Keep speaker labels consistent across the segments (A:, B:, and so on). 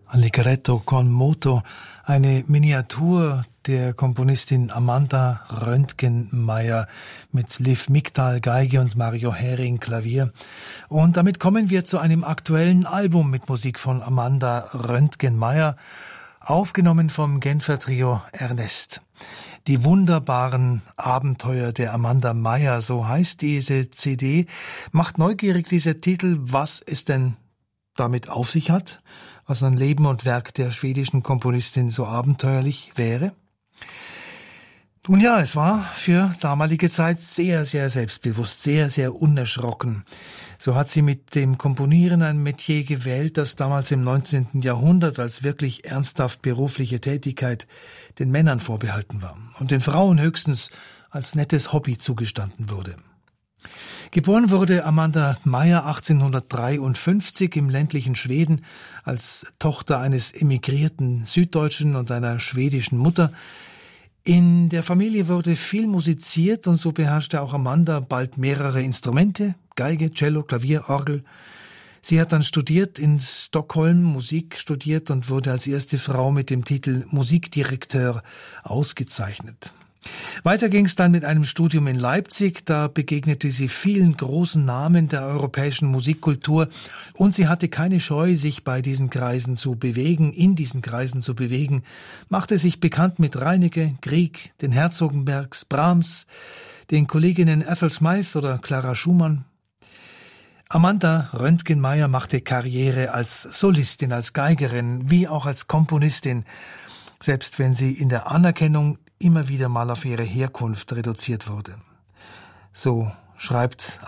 A: Allegretto con moto, eine Miniatur der Komponistin Amanda Röntgenmeier mit Liv Migdal Geige und Mario Hering Klavier. Und damit kommen wir zu einem aktuellen Album mit Musik von Amanda Röntgenmeier, aufgenommen vom Genfer Trio Ernest. Die wunderbaren Abenteuer der Amanda Meier, so heißt diese CD, macht neugierig dieser Titel, was es denn damit auf sich hat, was an Leben und Werk der schwedischen Komponistin so abenteuerlich wäre. Nun ja, es war für damalige Zeit sehr, sehr selbstbewusst, sehr, sehr unerschrocken. So hat sie mit dem Komponieren ein Metier gewählt, das damals im 19. Jahrhundert als wirklich ernsthaft berufliche Tätigkeit den Männern vorbehalten war und den Frauen höchstens als nettes Hobby zugestanden wurde. Geboren wurde Amanda Meier 1853 im ländlichen Schweden als Tochter eines emigrierten Süddeutschen und einer schwedischen Mutter. In der Familie wurde viel musiziert und so beherrschte auch Amanda bald mehrere Instrumente, Geige, Cello, Klavier, Orgel. Sie hat dann studiert in Stockholm, Musik studiert und wurde als erste Frau mit dem Titel Musikdirektor ausgezeichnet. Weiter ging es dann mit einem Studium in Leipzig, da begegnete sie vielen großen Namen der europäischen Musikkultur und sie hatte keine Scheu, sich in diesen Kreisen zu bewegen, machte sich bekannt mit Reinecke, Grieg, den Herzogenbergs, Brahms, den Kolleginnen Ethel Smythe oder Clara Schumann. Amanda Röntgenmeier machte Karriere als Solistin, als Geigerin, wie auch als Komponistin, selbst wenn sie in der Anerkennung immer wieder mal auf ihre Herkunft reduziert wurde. So schreibt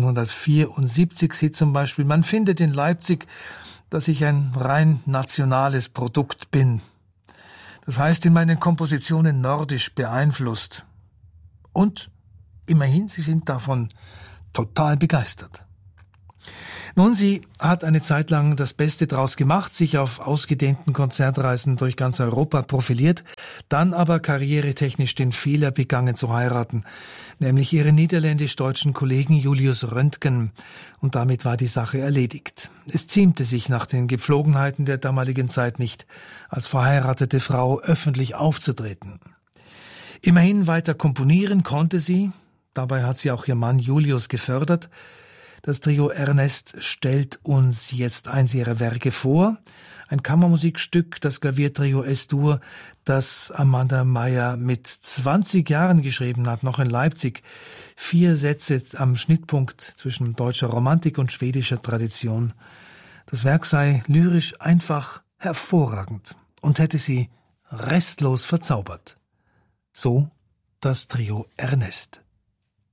A: 1874 sie zum Beispiel: Man findet in Leipzig, dass ich ein rein nationales Produkt bin. Das heißt, in meinen Kompositionen nordisch beeinflusst. Und immerhin, sie sind davon total begeistert. Nun, sie hat eine Zeit lang das Beste draus gemacht, sich auf ausgedehnten Konzertreisen durch ganz Europa profiliert, dann aber karrieretechnisch den Fehler begangen zu heiraten, nämlich ihren niederländisch-deutschen Kollegen Julius Röntgen, und damit war die Sache erledigt. Es ziemte sich nach den Gepflogenheiten der damaligen Zeit nicht, als verheiratete Frau öffentlich aufzutreten. Immerhin weiter komponieren konnte sie, dabei hat sie auch ihr Mann Julius gefördert. Das Trio Ernest stellt uns jetzt eins ihrer Werke vor, ein Kammermusikstück, das Klaviertrio S-Dur, das Amanda Meier mit 20 Jahren geschrieben hat, noch in Leipzig. 4 Sätze am Schnittpunkt zwischen deutscher Romantik und schwedischer Tradition. Das Werk sei lyrisch einfach hervorragend und hätte sie restlos verzaubert. So das Trio Ernest.